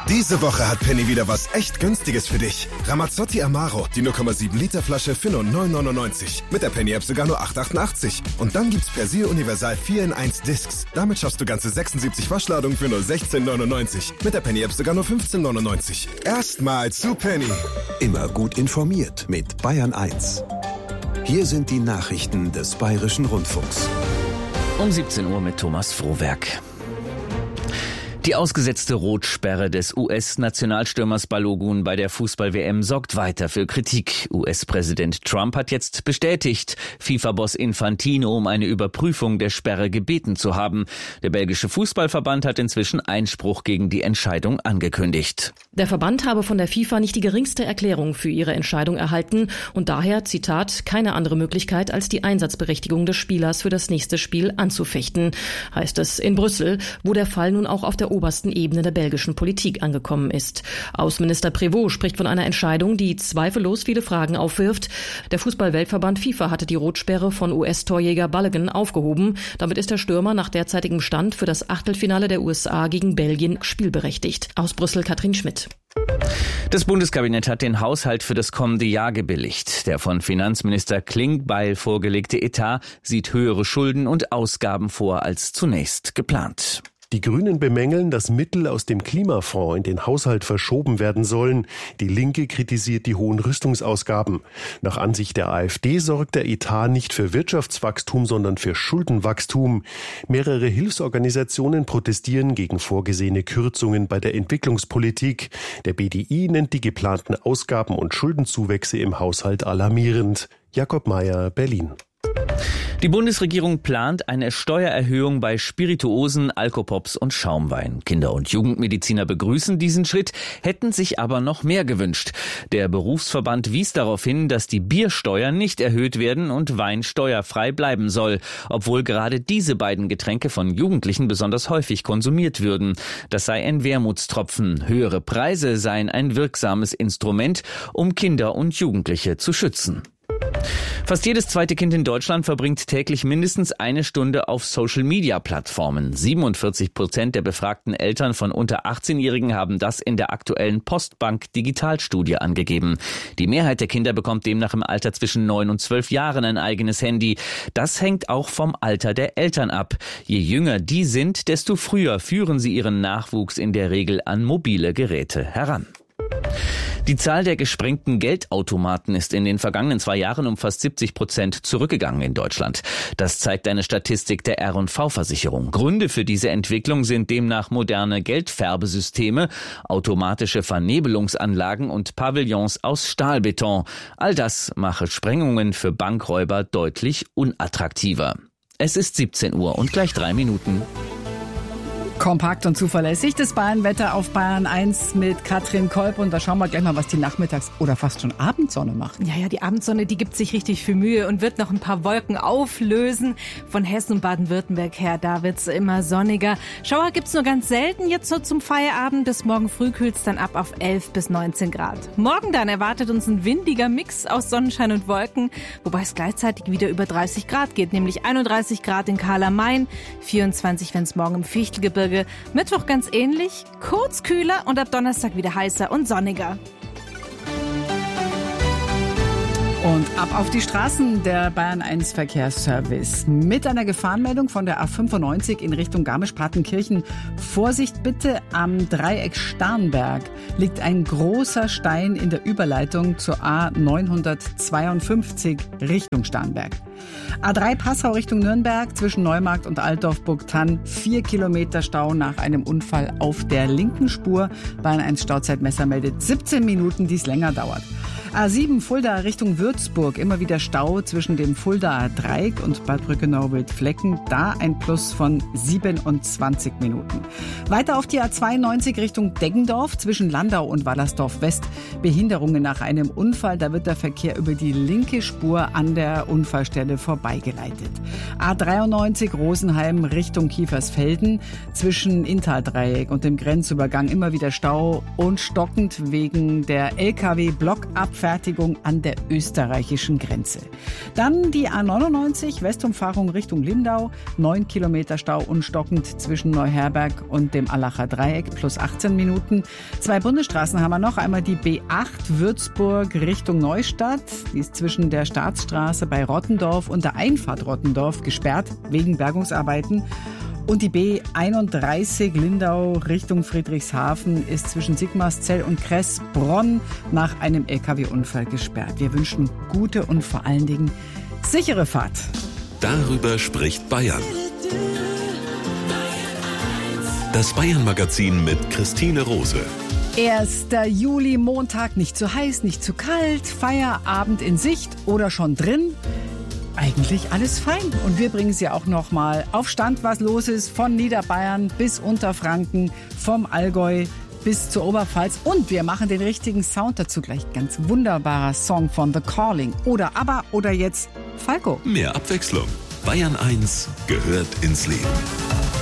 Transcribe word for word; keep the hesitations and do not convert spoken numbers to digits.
Diese Woche hat Penny wieder was echt Günstiges für dich. Ramazzotti Amaro, die null Komma sieben Liter Flasche für nur neun neunundneunzig. Mit der Penny-App sogar nur acht achtundachtzig. Und dann gibt's Persil Universal vier in eins Discs. Damit schaffst du ganze sechsundsiebzig Waschladungen für nur sechzehn neunundneunzig. Mit der Penny-App sogar nur fünfzehn neunundneunzig. Erstmal zu Penny. Immer gut informiert mit Bayern eins. Hier sind die Nachrichten des Bayerischen Rundfunks. Um siebzehn Uhr mit Thomas Frohwerk. Die ausgesetzte Rotsperre des U S-Nationalstürmers Balogun bei der Fußball-W M sorgt weiter für Kritik. U S-Präsident Trump hat jetzt bestätigt, FIFA-Boss Infantino um eine Überprüfung der Sperre gebeten zu haben. Der belgische Fußballverband hat inzwischen Einspruch gegen die Entscheidung angekündigt. Der Verband habe von der FIFA nicht die geringste Erklärung für ihre Entscheidung erhalten und daher, Zitat, keine andere Möglichkeit als die Einsatzberechtigung des Spielers für das nächste Spiel anzufechten, heißt es in Brüssel, wo der Fall nun auch auf der obersten Ebene der belgischen Politik angekommen ist. Außenminister Prévost spricht von einer Entscheidung, die zweifellos viele Fragen aufwirft. Der Fußball-Weltverband FIFA hatte die Rotsperre von U S-Torjäger Balogun aufgehoben. Damit ist der Stürmer nach derzeitigem Stand für das Achtelfinale der U S A gegen Belgien spielberechtigt. Aus Brüssel Katrin Schmidt. Das Bundeskabinett hat den Haushalt für das kommende Jahr gebilligt. Der von Finanzminister Klingbeil vorgelegte Etat sieht höhere Schulden und Ausgaben vor als zunächst geplant. Die Grünen bemängeln, dass Mittel aus dem Klimafonds in den Haushalt verschoben werden sollen. Die Linke kritisiert die hohen Rüstungsausgaben. Nach Ansicht der AfD sorgt der Etat nicht für Wirtschaftswachstum, sondern für Schuldenwachstum. Mehrere Hilfsorganisationen protestieren gegen vorgesehene Kürzungen bei der Entwicklungspolitik. Der B D I nennt die geplanten Ausgaben und Schuldenzuwächse im Haushalt alarmierend. Jakob Mayer, Berlin. Die Bundesregierung plant eine Steuererhöhung bei Spirituosen, Alkopops und Schaumwein. Kinder- und Jugendmediziner begrüßen diesen Schritt, hätten sich aber noch mehr gewünscht. Der Berufsverband wies darauf hin, dass die Biersteuer nicht erhöht werden und Wein steuerfrei bleiben soll, obwohl gerade diese beiden Getränke von Jugendlichen besonders häufig konsumiert würden. Das sei ein Wermutstropfen. Höhere Preise seien ein wirksames Instrument, um Kinder und Jugendliche zu schützen. Fast jedes zweite Kind in Deutschland verbringt täglich mindestens eine Stunde auf Social-Media-Plattformen. siebenundvierzig Prozent der befragten Eltern von unter achtzehnjährigen haben das in der aktuellen Postbank-Digitalstudie angegeben. Die Mehrheit der Kinder bekommt demnach im Alter zwischen neun und zwölf Jahren ein eigenes Handy. Das hängt auch vom Alter der Eltern ab. Je jünger die sind, desto früher führen sie ihren Nachwuchs in der Regel an mobile Geräte heran. Die Zahl der gesprengten Geldautomaten ist in den vergangenen zwei Jahren um fast siebzig Prozent zurückgegangen in Deutschland. Das zeigt eine Statistik der R und V-Versicherung. Gründe für diese Entwicklung sind demnach moderne Geldfärbesysteme, automatische Vernebelungsanlagen und Pavillons aus Stahlbeton. All das mache Sprengungen für Bankräuber deutlich unattraktiver. Es ist siebzehn Uhr und gleich drei Minuten. Kompakt und zuverlässig das Bayernwetter auf Bayern eins mit Katrin Kolb. Und da schauen wir gleich mal, was die Nachmittags- oder fast schon Abendsonne macht. Ja, ja, die Abendsonne, die gibt sich richtig viel Mühe und wird noch ein paar Wolken auflösen. Von Hessen und Baden-Württemberg her, da wird's immer sonniger. Schauer gibt's nur ganz selten, jetzt so zum Feierabend. Bis morgen früh kühlt's dann ab auf elf bis neunzehn Grad. Morgen dann erwartet uns ein windiger Mix aus Sonnenschein und Wolken, wobei es gleichzeitig wieder über dreißig Grad geht, nämlich einunddreißig Grad in Kahler Main, vierundzwanzig, wenn es morgen im Fichtelgebirge. Mittwoch ganz ähnlich, kurz kühler und ab Donnerstag wieder heißer und sonniger. Und ab auf die Straßen, der Bayern eins Verkehrsservice. Mit einer Gefahrenmeldung von der A fünfundneunzig in Richtung Garmisch-Partenkirchen. Vorsicht bitte, am Dreieck Starnberg liegt ein großer Stein in der Überleitung zur A neunhundertzweiundfünfzig Richtung Starnberg. A drei Passau Richtung Nürnberg zwischen Neumarkt und Altdorf-Burgthann. Vier Kilometer Stau nach einem Unfall auf der linken Spur. Bayern eins Stauzeitmesser meldet siebzehn Minuten, die es länger dauert. A sieben Fulda Richtung Würzburg, immer wieder Stau zwischen dem Fuldaer Dreieck und Bad Brückenau-Wildflecken, da ein Plus von siebenundzwanzig Minuten. Weiter auf die A zweiundneunzig Richtung Deggendorf zwischen Landau und Wallersdorf West, Behinderungen nach einem Unfall, da wird der Verkehr über die linke Spur an der Unfallstelle Stelle vorbeigeleitet. A dreiundneunzig Rosenheim Richtung Kiefersfelden. Zwischen Inntal-Dreieck und dem Grenzübergang immer wieder Stau und stockend wegen der L K W-Blockabfertigung an der österreichischen Grenze. Dann die A neunundneunzig Westumfahrung Richtung Lindau. neun Kilometer Stau und stockend zwischen Neuherberg und dem Allacher Dreieck plus achtzehn Minuten. Zwei Bundesstraßen haben wir noch. Einmal die B acht Würzburg Richtung Neustadt. Die ist zwischen der Staatsstraße bei Rottendorf und der Einfahrt Rottendorf gesperrt wegen Bergungsarbeiten. Und die B einunddreißig Lindau Richtung Friedrichshafen ist zwischen Sigmarszell und Kressbronn nach einem L K W-Unfall gesperrt. Wir wünschen gute und vor allen Dingen sichere Fahrt. Darüber spricht Bayern. Das Bayern-Magazin mit Christine Rose. erster Juli, Montag, nicht zu heiß, nicht zu kalt, Feierabend in Sicht oder schon drin. Eigentlich alles fein. Und wir bringen Sie auch noch mal auf Stand, was los ist, von Niederbayern bis Unterfranken, vom Allgäu bis zur Oberpfalz. Und wir machen den richtigen Sound dazu gleich. Ganz wunderbarer Song von The Calling. Oder ABBA oder jetzt Falco. Mehr Abwechslung. Bayern eins gehört ins Leben.